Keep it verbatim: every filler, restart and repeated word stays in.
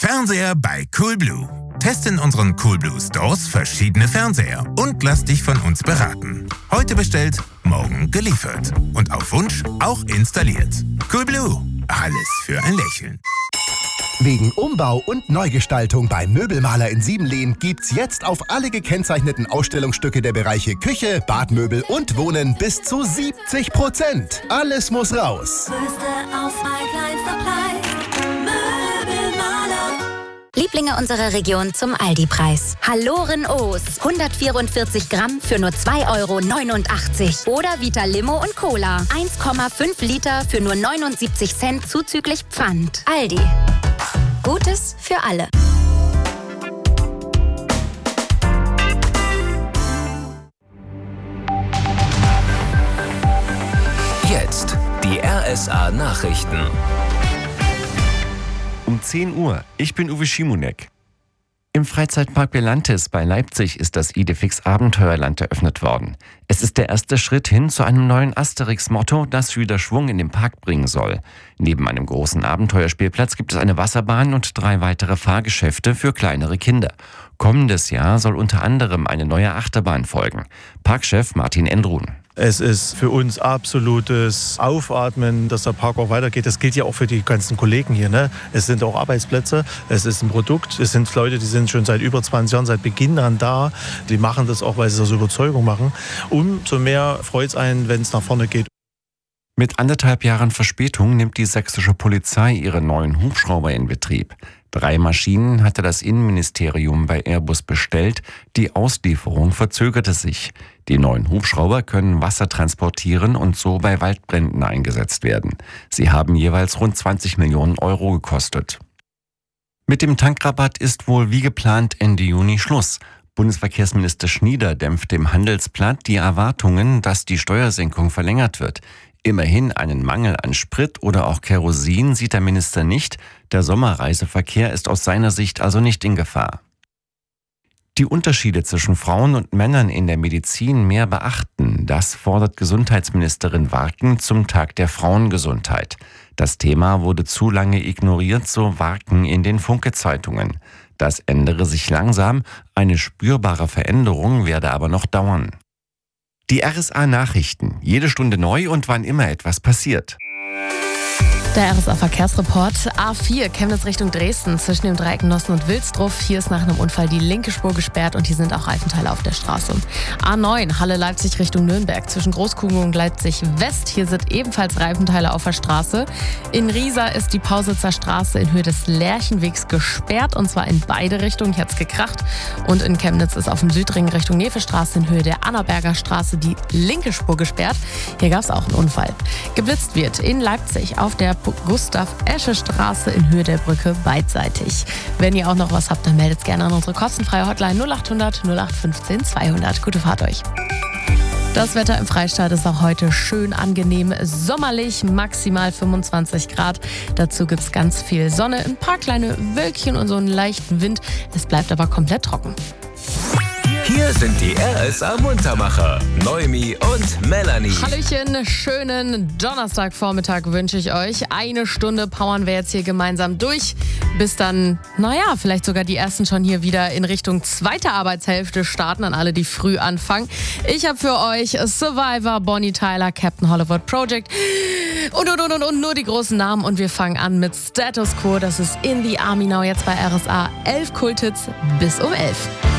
Fernseher bei Coolblue. Teste in unseren Coolblue Stores verschiedene Fernseher und lass dich von uns beraten. Heute bestellt, morgen geliefert. Und auf Wunsch auch installiert. Coolblue. Alles für ein Lächeln. Wegen Umbau und Neugestaltung beim Möbelmaler in Siebenlehn gibt's jetzt auf alle gekennzeichneten Ausstellungsstücke der Bereiche Küche, Badmöbel und Wohnen bis zu siebzig Prozent. Alles muss raus. Größte Auswahl, kleinster Preis. Möbelmaler. Lieblinge unserer Region zum Aldi-Preis. Halloren O's. hundertvierundvierzig Gramm für nur zwei Euro neunundachtzig. Oder Vita Limo und Cola. eins Komma fünf Liter für nur neunundsiebzig Cent zuzüglich Pfand. Aldi. Gutes für alle. Jetzt die R S A-Nachrichten. Um zehn Uhr. Ich bin Uwe Schimonek. Im Freizeitpark Belantis bei Leipzig ist das Idefix Abenteuerland eröffnet worden. Es ist der erste Schritt hin zu einem neuen Asterix-Motto, das wieder Schwung in den Park bringen soll. Neben einem großen Abenteuerspielplatz gibt es eine Wasserbahn und drei weitere Fahrgeschäfte für kleinere Kinder. Kommendes Jahr soll unter anderem eine neue Achterbahn folgen. Parkchef Martin Endrun. Es ist für uns absolutes Aufatmen, dass der Park auch weitergeht. Das gilt ja auch für die ganzen Kollegen hier, ne? Es sind auch Arbeitsplätze, es ist ein Produkt, es sind Leute, die sind schon seit über zwanzig Jahren, seit Beginn an da. Die machen das auch, weil sie das aus Überzeugung machen. Umso mehr freut es einen, wenn es nach vorne geht. Mit anderthalb Jahren Verspätung nimmt die sächsische Polizei ihre neuen Hubschrauber in Betrieb. Drei Maschinen hatte das Innenministerium bei Airbus bestellt, die Auslieferung verzögerte sich. Die neuen Hubschrauber können Wasser transportieren und so bei Waldbränden eingesetzt werden. Sie haben jeweils rund zwanzig Millionen Euro gekostet. Mit dem Tankrabatt ist wohl wie geplant Ende Juni Schluss. Bundesverkehrsminister Schnieder dämpfte im Handelsblatt die Erwartungen, dass die Steuersenkung verlängert wird. Immerhin einen Mangel an Sprit oder auch Kerosin sieht der Minister nicht. Der Sommerreiseverkehr ist aus seiner Sicht also nicht in Gefahr. Die Unterschiede zwischen Frauen und Männern in der Medizin mehr beachten, das fordert Gesundheitsministerin Warken zum Tag der Frauengesundheit. Das Thema wurde zu lange ignoriert, so Warken in den Funke-Zeitungen. Das ändere sich langsam, eine spürbare Veränderung werde aber noch dauern. Die R S A-Nachrichten, jede Stunde neu und wann immer etwas passiert. Der R S A-Verkehrsreport. A vier, Chemnitz Richtung Dresden, zwischen dem Dreieck Nossen und Wilsdruff. Hier ist nach einem Unfall die linke Spur gesperrt und hier sind auch Reifenteile auf der Straße. A neun, Halle-Leipzig Richtung Nürnberg, zwischen Großkuchen und Leipzig West. Hier sind ebenfalls Reifenteile auf der Straße. In Riesa ist die Pausitzer Straße in Höhe des Lerchenwegs gesperrt und zwar in beide Richtungen. Hier hat's gekracht. Und in Chemnitz ist auf dem Südring Richtung Nevestraße in Höhe der Annaberger Straße die linke Spur gesperrt. Hier gab's auch einen Unfall. Geblitzt wird in Leipzig auf der Gustav-Esche-Straße in Höhe der Brücke beidseitig. Wenn ihr auch noch was habt, dann meldet es gerne an unsere kostenfreie Hotline null acht hundert null acht fünfzehn zweihundert. Gute Fahrt euch. Das Wetter im Freistaat ist auch heute schön angenehm sommerlich, maximal fünfundzwanzig Grad. Dazu gibt es ganz viel Sonne, ein paar kleine Wölkchen und so einen leichten Wind. Es bleibt aber komplett trocken. Hier sind die R S A-Muntermacher, Noemi und Melanie. Hallöchen, schönen Donnerstagvormittag wünsche ich euch. Eine Stunde powern wir jetzt hier gemeinsam durch, bis dann, naja, vielleicht sogar die ersten schon hier wieder in Richtung zweite Arbeitshälfte starten, an alle, die früh anfangen. Ich habe für euch Survivor, Bonnie Tyler, Captain Hollywood Project und, und, und, und, und nur die großen Namen. Und wir fangen an mit Status Quo, das ist In the Army Now, jetzt bei R S A. elf Kulthits bis um elf.